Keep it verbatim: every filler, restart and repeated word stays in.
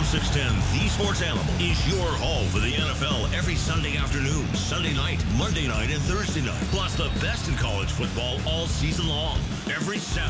six ten, The Sports Animal, is your home for the N F L every Sunday afternoon, Sunday night, Monday night, and Thursday night. Plus the best in college football all season long. Every Saturday.